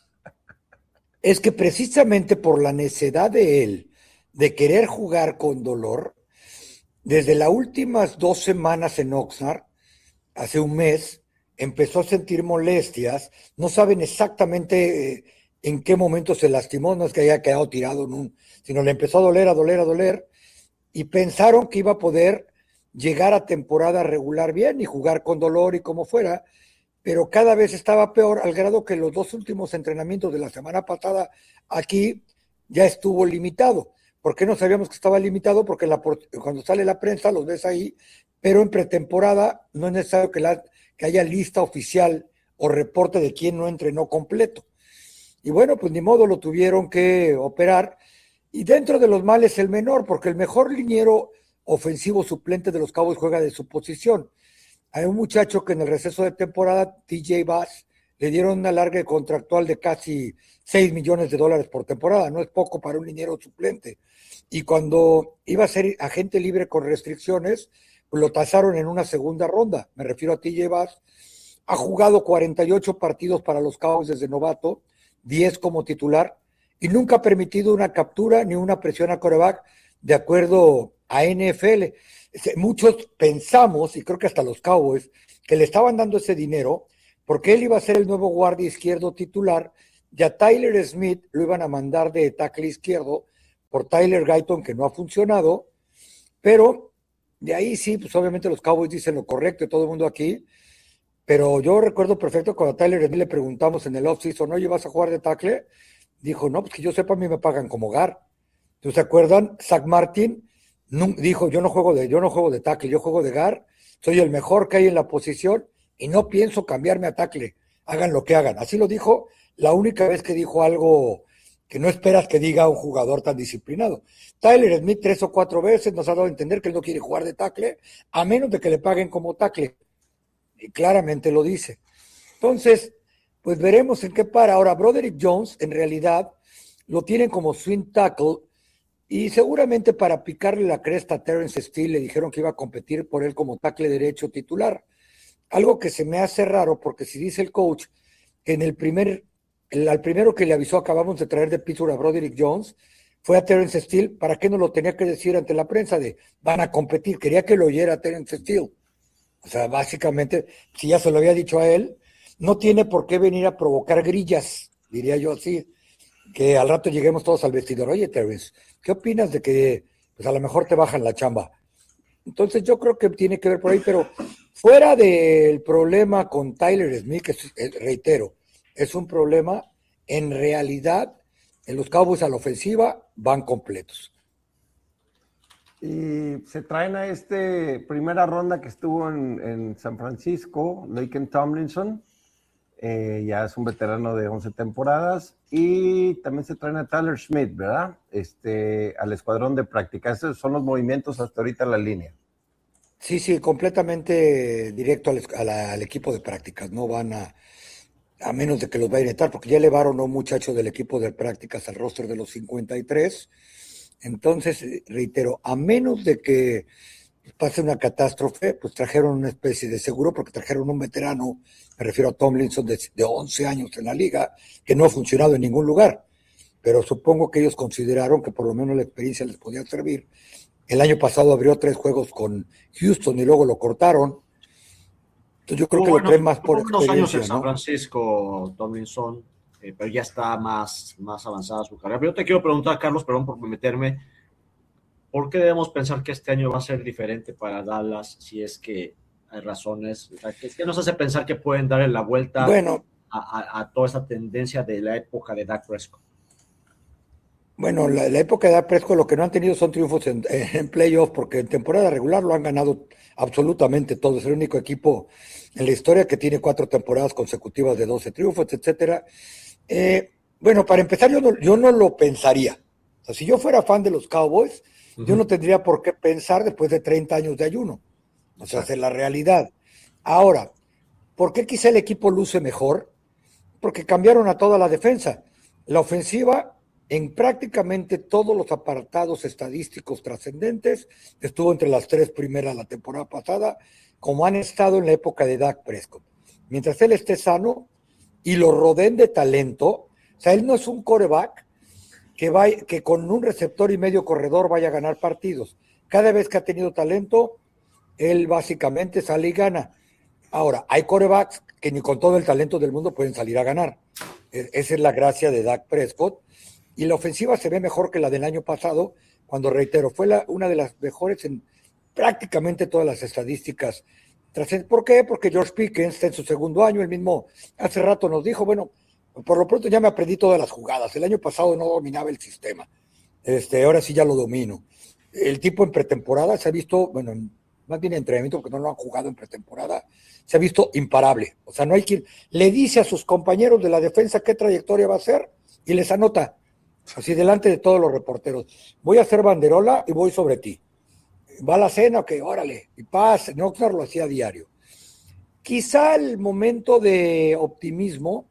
es que precisamente por la necedad de él de querer jugar con dolor, desde las últimas dos semanas en Oxnard, hace un mes, empezó a sentir molestias, no saben exactamente eh, en qué momento se lastimó, no es que haya quedado tirado en un, sino le empezó a doler, a doler, a doler, y pensaron que iba a poder llegar a temporada regular bien y jugar con dolor y como fuera, pero cada vez estaba peor, al grado que los dos últimos entrenamientos de la semana pasada aquí ya estuvo limitado. ¿Por qué no sabíamos que estaba limitado? Porque la, cuando sale la prensa los ves ahí, pero en pretemporada no es necesario que, la, que haya lista oficial o reporte de quién no entrenó completo. Y bueno, pues ni modo, lo tuvieron que operar. Y dentro de los males el menor, porque el mejor liniero ofensivo suplente de los Cowboys juega de su posición. Hay un muchacho que en el receso de temporada, T J Bass, le dieron una larga contractual de casi seis millones de dólares por temporada. No es poco para un liniero suplente. Y cuando iba a ser agente libre con restricciones, pues lo tasaron en una segunda ronda. Me refiero a T J Bass. Ha jugado cuarenta y ocho partidos para los Cowboys desde novato, diez como titular, y nunca ha permitido una captura ni una presión a quarterback de acuerdo a N F L. Muchos pensamos, y creo que hasta los Cowboys, que le estaban dando ese dinero porque él iba a ser el nuevo guardia izquierdo titular, y a Tyler Smith lo iban a mandar de tackle izquierdo por Tyler Guyton, que no ha funcionado, pero de ahí sí, pues obviamente los Cowboys dicen lo correcto y todo el mundo aquí, pero yo recuerdo perfecto cuando a Tyler Smith le preguntamos en el off-season, oye, ¿vas a jugar de tackle? Dijo, no, pues que yo sepa, a mí me pagan como guard. ¿Ustedes se acuerdan? Zach Martin no, dijo, yo no juego de, yo no juego de tackle, yo juego de guard, soy el mejor que hay en la posición y no pienso cambiarme a tackle, hagan lo que hagan. Así lo dijo la única vez que dijo algo que no esperas que diga un jugador tan disciplinado. Tyler Smith tres o cuatro veces nos ha dado a entender que él no quiere jugar de tackle, a menos de que le paguen como tackle. Y claramente lo dice. Entonces, pues veremos en qué para. Ahora, Broderick Jones, en realidad, lo tienen como swing tackle, y seguramente para picarle la cresta a Terrence Steele le dijeron que iba a competir por él como tackle derecho titular. Algo que se me hace raro, porque si dice el coach que en el primer, el, al primero que le avisó acabamos de traer de Pittsburgh a Broderick Jones, fue a Terrence Steele, ¿para qué no lo tenía que decir ante la prensa de van a competir? Quería que lo oyera Terrence Steele. O sea, básicamente, si ya se lo había dicho a él, no tiene por qué venir a provocar grillas, diría yo así, que al rato lleguemos todos al vestidor. Oye, Terrence, ¿qué opinas de que pues a lo mejor te bajan la chamba? Entonces yo creo que tiene que ver por ahí, pero fuera del problema con Tyler Smith, que es, reitero, es un problema, en realidad, en los Cowboys a la ofensiva van completos. Y se traen a este primera ronda que estuvo en, en San Francisco, Laken Tomlinson, eh, ya es un veterano de once temporadas, y también se traen a Tyler Smith, ¿verdad? Este, al escuadrón de práctica. Esos son los movimientos hasta ahorita en la línea. Sí, sí, completamente directo al, a la, al equipo de prácticas, no van a, a menos de que los vayan a estar, porque ya elevaron a un muchacho del equipo de prácticas al roster de los cincuenta y tres. Entonces, reitero, a menos de que pase una catástrofe, pues trajeron una especie de seguro, porque trajeron un veterano, me refiero a Tomlinson, de, de once años en la liga, que no ha funcionado en ningún lugar, pero supongo que ellos consideraron que por lo menos la experiencia les podía servir. El año pasado abrió tres juegos con Houston y luego lo cortaron. Entonces yo creo oh, que bueno, lo traen más por unos experiencia, años en San ¿no? Francisco, Tomlinson, eh, pero ya está más, más avanzada su carrera. Pero yo te quiero preguntar, Carlos, perdón por meterme, ¿por qué debemos pensar que este año va a ser diferente para Dallas si es que hay razones? O sea, ¿qué, qué nos hace pensar que pueden darle la vuelta bueno, a, a, a toda esa tendencia de la época de Dak Prescott? Bueno, la, la época de Dak Prescott lo que no han tenido son triunfos en, en playoff, porque en temporada regular lo han ganado absolutamente todo. Es el único equipo en la historia que tiene cuatro temporadas consecutivas de doce triunfos, etcétera. Eh, bueno, para empezar, yo no, yo no lo pensaría. O sea, si yo fuera fan de los Cowboys, uh-huh. yo no tendría por qué pensar después de treinta años de ayuno. O sea, es la realidad. Ahora, ¿por qué quizá el equipo luce mejor? Porque cambiaron a toda la defensa. La ofensiva, en prácticamente todos los apartados estadísticos trascendentes, estuvo entre las tres primeras la temporada pasada, como han estado en la época de Dak Prescott. Mientras él esté sano y lo rodeen de talento, o sea, él no es un quarterback que, va, que con un receptor y medio corredor vaya a ganar partidos. Cada vez que ha tenido talento, él básicamente sale y gana. Ahora, hay quarterbacks que ni con todo el talento del mundo pueden salir a ganar. Esa es la gracia de Dak Prescott. Y la ofensiva se ve mejor que la del año pasado, cuando, reitero, fue la, una de las mejores en prácticamente todas las estadísticas. ¿Por qué? Porque George Pickens está en su segundo año, el mismo hace rato nos dijo, bueno, por lo pronto ya me aprendí todas las jugadas. El año pasado no dominaba el sistema. Este, ahora sí ya lo domino. El tipo en pretemporada se ha visto, bueno, más bien en entrenamiento, porque no lo han jugado en pretemporada, se ha visto imparable. O sea, no hay quien le dice a sus compañeros de la defensa qué trayectoria va a hacer y les anota. Así delante de todos los reporteros. Voy a hacer banderola y voy sobre ti. ¿Va a la cena? Ok, órale. Y paz. Oxnard lo hacía a diario. Quizá el momento de optimismo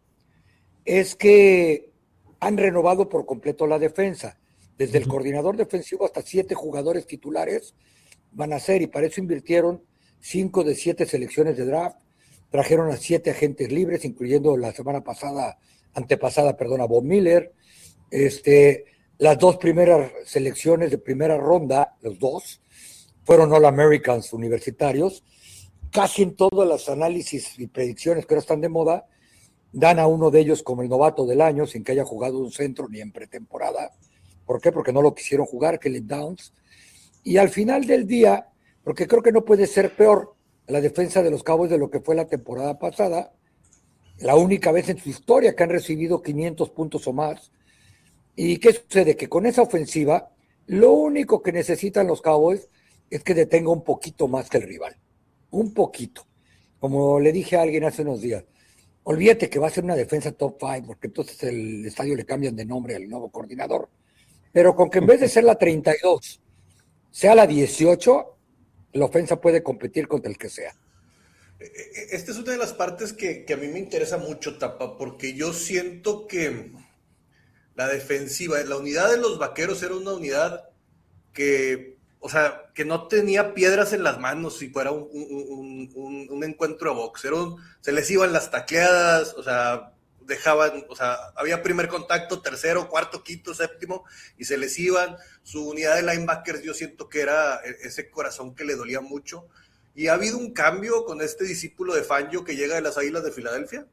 es que han renovado por completo la defensa. Desde el coordinador defensivo hasta siete jugadores titulares van a ser, y para eso invirtieron cinco de siete selecciones de draft. Trajeron a siete agentes libres, incluyendo la semana pasada, antepasada, perdón, a Bob Miller. Este, las dos primeras selecciones de primera ronda, los dos, fueron All-Americans universitarios, casi en todos los análisis y predicciones que ahora están de moda, dan a uno de ellos como el novato del año, sin que haya jugado un centro ni en pretemporada. ¿Por qué? Porque no lo quisieron jugar, Caleb Downs. Y al final del día, porque creo que no puede ser peor la defensa de los Cowboys de lo que fue la temporada pasada, la única vez en su historia que han recibido quinientos puntos o más. ¿Y qué sucede? Que con esa ofensiva, lo único que necesitan los Cowboys es que detenga un poquito más que el rival. Un poquito. Como le dije a alguien hace unos días, olvídate que va a ser una defensa top cinco, porque entonces el estadio le cambian de nombre al nuevo coordinador. Pero con que en vez de ser la treinta y dos, sea la dieciocho, la ofensa puede competir contra el que sea. Esta es una de las partes que, que a mí me interesa mucho, Tapa, porque yo siento que la defensiva, la unidad de los Vaqueros era una unidad que, o sea, que no tenía piedras en las manos si fuera un, un, un, un encuentro a box. Era un, se les iban las tacleadas, o sea, dejaban, o sea, había primer contacto, tercero, cuarto, quinto, séptimo, y se les iban. Su unidad de linebackers yo siento que era ese corazón que le dolía mucho. ¿Y ha habido un cambio con este discípulo de Fangio que llega de las Águilas de Filadelfia?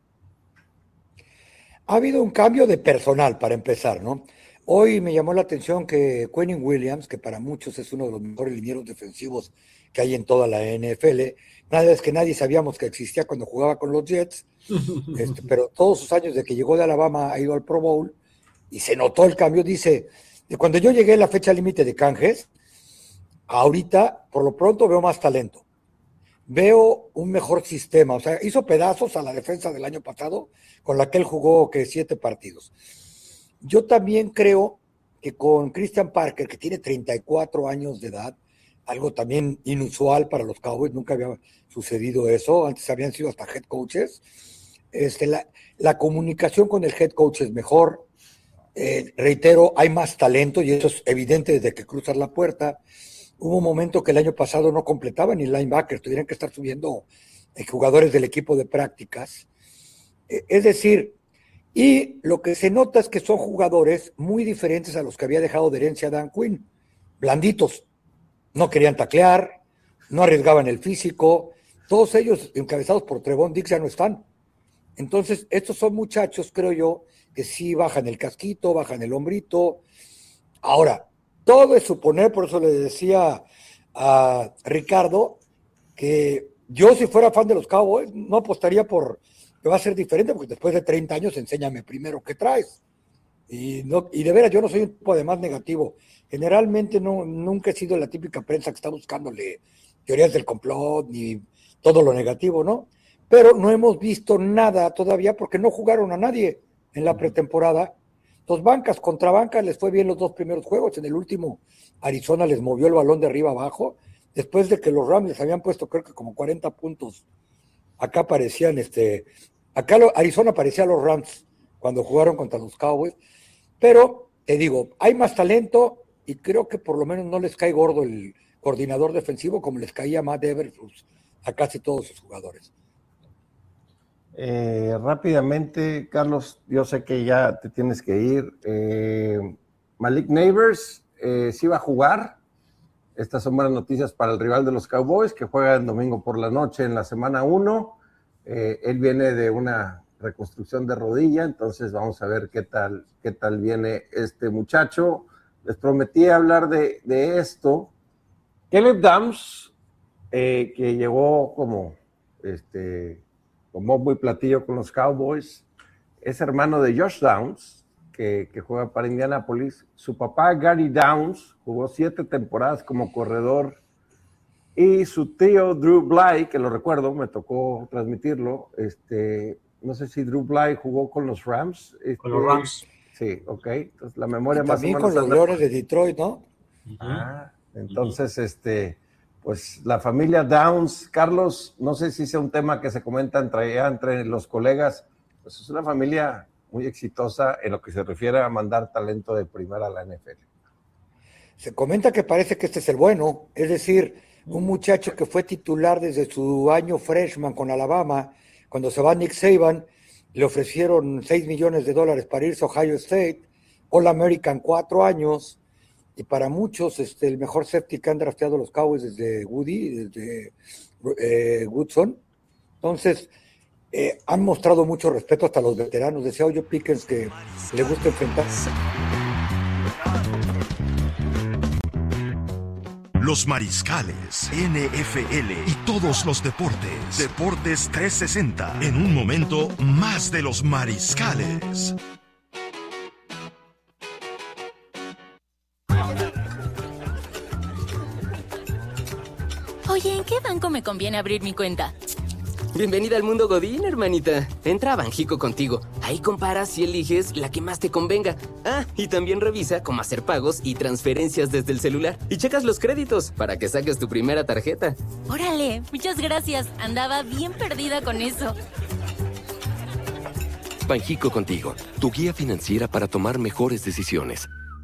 Ha habido un cambio de personal, para empezar, ¿no? Hoy me llamó la atención que Quinnen Williams, que para muchos es uno de los mejores linieros defensivos que hay en toda la N F L, nada vez que nadie sabíamos que existía cuando jugaba con los Jets, este, pero todos sus años de que llegó de Alabama ha ido al Pro Bowl y se notó el cambio. Dice, de cuando yo llegué a la fecha límite de canjes, ahorita por lo pronto veo más talento. Veo un mejor sistema, o sea, hizo pedazos a la defensa del año pasado, con la que él jugó que siete partidos. Yo también creo que con Christian Parker, que tiene treinta y cuatro años de edad, algo también inusual para los Cowboys, nunca había sucedido eso, antes habían sido hasta head coaches, este, la, la comunicación con el head coach es mejor, eh, reitero, hay más talento y eso es evidente desde que cruzas la puerta. Hubo un momento que el año pasado no completaban ni linebackers, tuvieran que estar subiendo eh, jugadores del equipo de prácticas. Eh, es decir, y lo que se nota es que son jugadores muy diferentes a los que había dejado de herencia Dan Quinn. Blanditos, no querían taclear, no arriesgaban el físico, todos ellos encabezados por Trevon Diggs ya no están. Entonces, estos son muchachos, creo yo, que sí bajan el casquito, bajan el hombrito. Ahora, todo es suponer, por eso le decía a Ricardo que yo, si fuera fan de los Cowboys, no apostaría por que va a ser diferente, porque después de treinta años, enséñame primero qué traes. Y, no, y de veras, yo no soy un tipo de más negativo. Generalmente no, nunca he sido la típica prensa que está buscándole teorías del complot ni todo lo negativo, ¿no? Pero no hemos visto nada todavía porque no jugaron a nadie en la pretemporada. Dos bancas contra bancas les fue bien los dos primeros juegos. En el último, Arizona les movió el balón de arriba abajo, después de que los Rams les habían puesto creo que como cuarenta puntos. Acá parecían, este, acá lo, Arizona parecía a los Rams cuando jugaron contra los Cowboys. Pero, te digo, hay más talento y creo que por lo menos no les cae gordo el coordinador defensivo como les caía Matt Eberflus a casi todos sus jugadores. Eh, rápidamente, Carlos, yo sé que ya te tienes que ir. Eh, Malik Neighbors eh, sí va a jugar. Estas son buenas noticias para el rival de los Cowboys, que juega el domingo por la noche en la semana uno. Eh, él viene de una reconstrucción de rodilla, entonces vamos a ver qué tal, qué tal viene este muchacho. Les prometí hablar de, de esto. Caleb Downs, eh, que llegó como este... como muy platillo con los Cowboys, es hermano de Josh Downs, que, que juega para Indianapolis. Su papá, Gary Downs, jugó siete temporadas como corredor, y su tío, Drew Bly, que lo recuerdo, me tocó transmitirlo, este, no sé si Drew Bly jugó con los Rams. Este, con los Rams. Sí, ok. Entonces, la memoria y más o menos... También con los Leones de Detroit, ¿no? Ah, entonces, uh-huh. este... pues la familia Downs, Carlos, no sé si sea un tema que se comenta entre, entre los colegas, pues es una familia muy exitosa en lo que se refiere a mandar talento de primera a la N F L. Se comenta que parece que este es el bueno, es decir, un muchacho que fue titular desde su año freshman con Alabama, cuando se va Nick Saban, le ofrecieron seis millones de dólares para irse a Ohio State, All American cuatro años, y para muchos este, el mejor safety que han drafteado los Cowboys desde Woody, desde eh, Woodson. Entonces, eh, han mostrado mucho respeto hasta los veteranos. Decía Ojo Pickens que le gusta enfrentarse. Los Mariscales, N F L y todos los deportes. Deportes trescientos sesenta. En un momento, más de los Mariscales. Oye, ¿en qué banco me conviene abrir mi cuenta? Bienvenida al mundo Godín, hermanita. Entra a Banjico contigo. Ahí comparas y eliges la que más te convenga. Ah, y también revisa cómo hacer pagos y transferencias desde el celular. Y checas los créditos para que saques tu primera tarjeta. Órale, muchas gracias. Andaba bien perdida con eso. Banjico contigo, tu guía financiera para tomar mejores decisiones.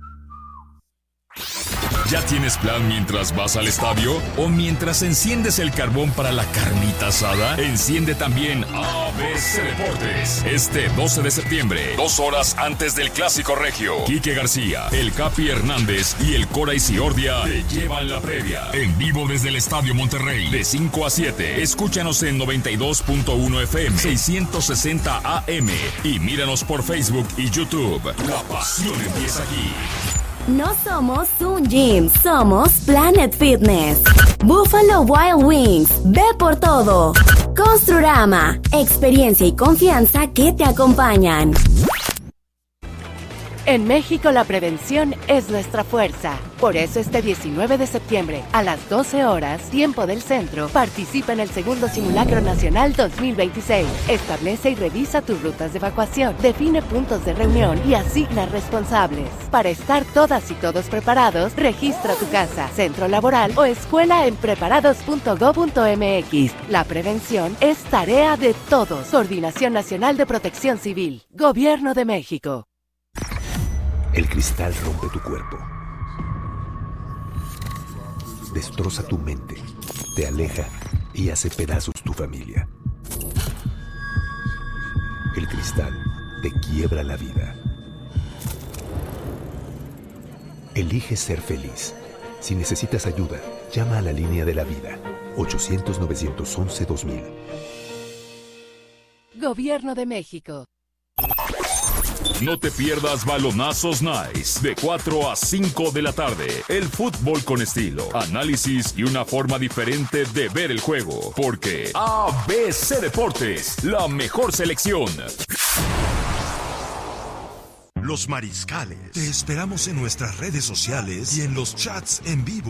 ¿Ya tienes plan mientras vas al estadio? ¿O mientras enciendes el carbón para la carnita asada? Enciende también A B C Deportes. Este doce de septiembre, dos horas antes del Clásico Regio. Quique García, el Capi Hernández y el Cora Isiordia te llevan la previa. En vivo desde el Estadio Monterrey, de cinco a siete. Escúchanos en noventa y dos punto uno F M, seiscientos sesenta A M. Y míranos por Facebook y YouTube. La pasión empieza aquí. No somos un gym, somos Planet Fitness. Buffalo Wild Wings, ve por todo. Construrama, experiencia y confianza que te acompañan. En México la prevención es nuestra fuerza. Por eso este diecinueve de septiembre, a las doce horas, tiempo del centro, participa en el segundo Simulacro Nacional dos mil veintiséis. Establece y revisa tus rutas de evacuación, define puntos de reunión y asigna responsables. Para estar todas y todos preparados, registra tu casa, centro laboral o escuela en preparados punto gob punto m x. La prevención es tarea de todos. Coordinación Nacional de Protección Civil. Gobierno de México. El cristal rompe tu cuerpo, destroza tu mente, te aleja y hace pedazos tu familia. El cristal te quiebra la vida. Elige ser feliz. Si necesitas ayuda, llama a la línea de la vida, ochocientos, novecientos once, dos mil. Gobierno de México. No te pierdas Balonazos Nice, de cuatro a cinco de la tarde. El fútbol con estilo, análisis y una forma diferente de ver el juego. Porque A B C Deportes, la mejor selección. Los Mariscales. Te esperamos en nuestras redes sociales y en los chats en vivo.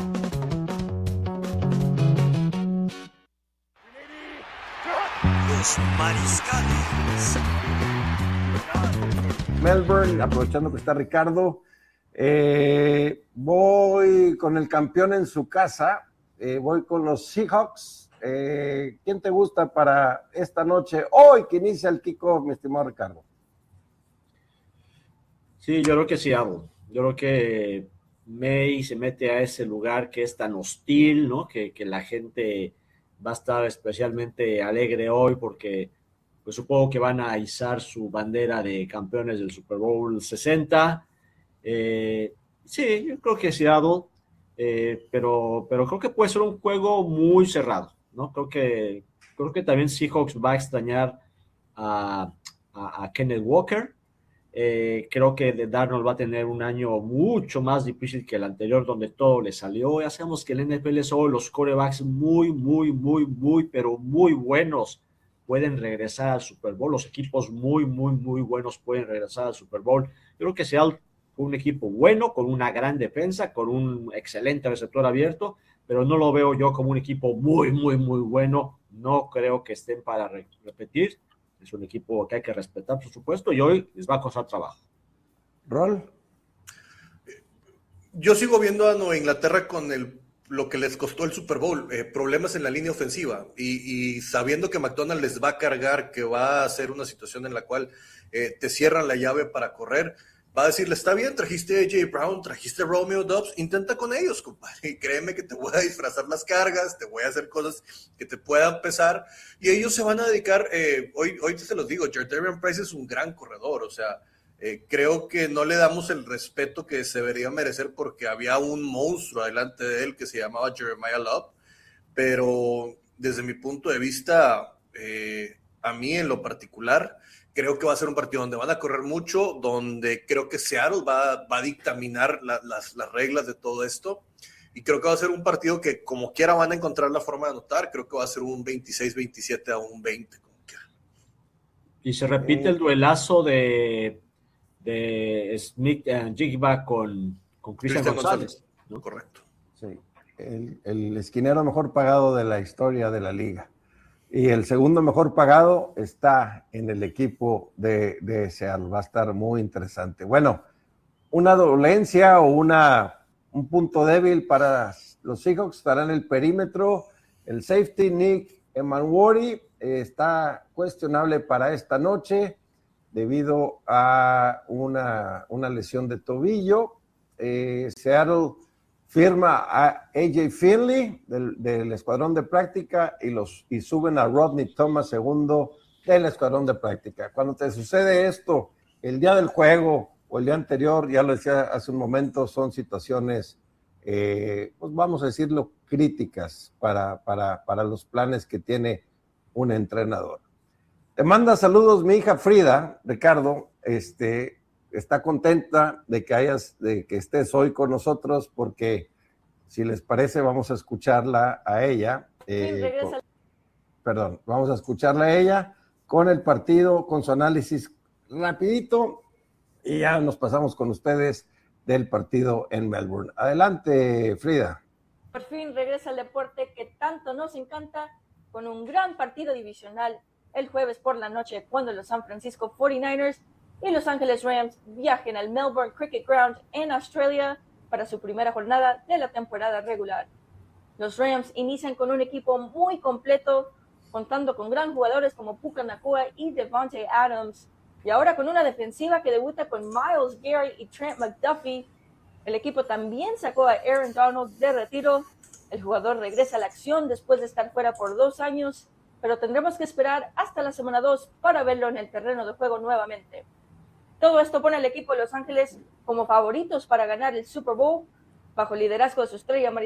Los Mariscales. Melbourne, aprovechando que está Ricardo, eh, voy con el campeón en su casa, eh, voy con los Seahawks. Eh, ¿Quién te gusta para esta noche, hoy que inicia el kickoff, mi estimado Ricardo? Sí, yo creo que Seattle. Yo creo que May se mete a ese lugar que es tan hostil, ¿no? Que, que la gente va a estar especialmente alegre hoy porque pues supongo que van a izar su bandera de campeones del Super Bowl sesenta. Eh, sí, yo creo que Seattle, eh, pero, pero creo que puede ser un juego muy cerrado, ¿no? Creo que, creo que también Seahawks va a extrañar a, a, a Kenneth Walker. Eh, creo que Darnold va a tener un año mucho más difícil que el anterior, donde todo le salió. Ya sabemos que el N F L son los quarterbacks muy, muy, muy, muy, pero muy buenos pueden regresar al Super Bowl. Los equipos muy, muy, muy buenos pueden regresar al Super Bowl. Yo creo que Seattle fue un equipo bueno, con una gran defensa, con un excelente receptor abierto, pero no lo veo yo como un equipo muy, muy, muy bueno. No creo que estén para re- repetir. Es un equipo que hay que respetar, por supuesto, y hoy les va a costar trabajo. ¿Rol? Yo sigo viendo a Nueva Inglaterra con el lo que les costó el Super Bowl, eh, problemas en la línea ofensiva, y, y sabiendo que McDonald les va a cargar, que va a ser una situación en la cual eh, te cierran la llave para correr, va a decirle, está bien, trajiste a A J Brown, trajiste a Romeo Doubs, intenta con ellos, compadre, y créeme que te voy a disfrazar las cargas, te voy a hacer cosas que te puedan pesar, y ellos se van a dedicar, eh, hoy, hoy te se los digo, Jardarian Price es un gran corredor, o sea, Eh, creo que no le damos el respeto que se debería merecer porque había un monstruo delante de él que se llamaba Jeremiah Love, pero desde mi punto de vista, eh, a mí en lo particular, creo que va a ser un partido donde van a correr mucho, donde creo que Seattle va, va a dictaminar la, las, las reglas de todo esto, y creo que va a ser un partido que como quiera van a encontrar la forma de anotar. Creo que va a ser un veintiséis veintisiete a un veinte, como quiera. Y se repite el duelazo de de Smith and Jigba con, con Cristian González, González, ¿no? Correcto. Sí, el, el esquinero mejor pagado de la historia de la liga. Y el segundo mejor pagado está en el equipo de, de Seattle. Va a estar muy interesante. Bueno, una dolencia o una, un punto débil para los Seahawks estará en el perímetro. El safety Nick Emanwori eh, está cuestionable para esta noche debido a una, una lesión de tobillo. Eh, Seattle firma a A J Finley del, del escuadrón de práctica y, los, y suben a Rodney Thomas segundo del escuadrón de práctica. Cuando te sucede esto el día del juego o el día anterior, ya lo decía hace un momento, son situaciones, eh, pues vamos a decirlo, críticas para, para, para los planes que tiene un entrenador. Te manda saludos mi hija Frida, Ricardo, este, está contenta de que hayas, de que estés hoy con nosotros, porque si les parece vamos a escucharla a ella. Eh, sí, con, perdón, vamos a escucharla a ella con el partido, con su análisis rapidito, y ya nos pasamos con ustedes del partido en Melbourne. Adelante, Frida. Por fin regresa el deporte que tanto nos encanta, con un gran partido divisional el jueves por la noche, cuando los San Francisco cuarenta y nueve ers y Los Ángeles Rams viajen al Melbourne Cricket Ground en Australia para su primera jornada de la temporada regular. Los Rams inician con un equipo muy completo, contando con gran jugadores como Puka Nacua y Devontae Adams, y ahora con una defensiva que debuta con Myles Garrett y Trent McDuffie. El equipo también sacó a Aaron Donald de retiro. El jugador regresa a la acción después de estar fuera por dos años, pero tendremos que esperar hasta la semana dos para verlo en el terreno de juego nuevamente. Todo esto pone al equipo de Los Ángeles como favoritos para ganar el Super Bowl, bajo el liderazgo de su estrella